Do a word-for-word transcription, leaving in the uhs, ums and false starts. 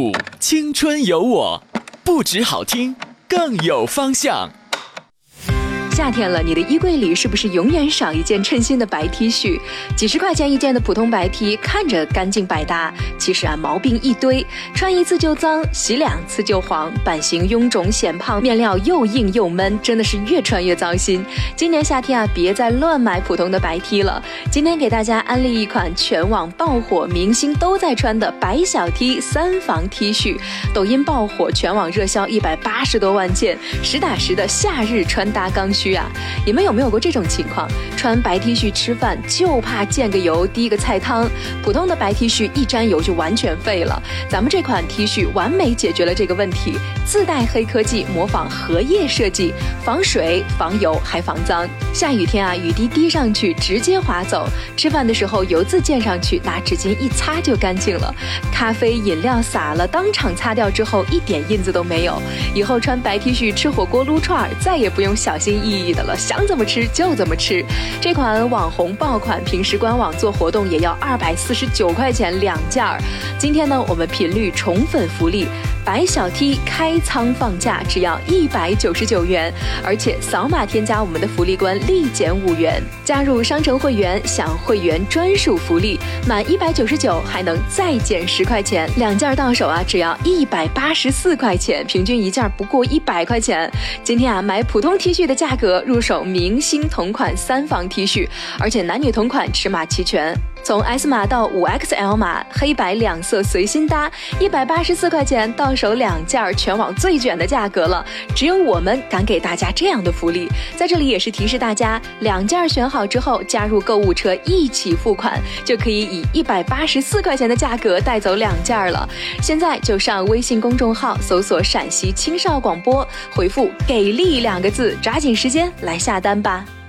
青春有我，不只好听，更有方向。 夏天了，你的衣柜里是不是永远少一件称心的白 T 恤？几十块钱一件的普通白 T， 看着干净百搭，其实啊毛病一堆，穿一次就脏，洗两次就黄，版型臃肿显胖，面料又硬又闷，真的是越穿越糟心。今年夏天啊，别再乱买普通的白 T 了。今天给大家安利一款全网爆火、明星都在穿的白小 T 三防 T 恤，抖音爆火，全网热销一百八十多万件，实打实的夏日穿搭刚需。你们有没有过这种情况？穿白 T 恤吃饭就怕溅个油滴个菜汤，普通的白 T 恤一沾油就完全废了。咱们这款 T 恤完美解决了这个问题，自带黑科技，模仿荷叶设计，防水防油还防脏。下雨天啊，雨滴滴上去直接滑走，吃饭的时候油渍溅上去，拿纸巾一擦就干净了。咖啡饮料洒了，当场擦掉之后一点印子都没有。以后穿白 T 恤吃火锅撸串，再也不用小心翼翼的了，想怎么吃就怎么吃。这款网红爆款，平时官网做活动也要二百四十九块钱两件儿。今天呢，我们频率宠粉福利，白小 T 开仓放价只要一百九十九元，而且扫码添加我们的福利官立减五元，加入商城会员享会员专属福利，满一百九十九还能再减十块钱，两件到手啊只要一百八十四块钱，平均一件不过一百块钱。今天啊，买普通 T 恤的价格入手明星同款三防 T 恤，而且男女同款，尺码齐全。从 S 码到 五 X L 码，黑白两色随心搭，一百八十四块钱到手两件，全网最卷的价格了。只有我们敢给大家这样的福利，在这里也是提示大家，两件选好之后加入购物车一起付款，就可以以一百八十四块钱的价格带走两件了。现在就上微信公众号搜索陕西青少广播，回复给力两个字，抓紧时间来下单吧。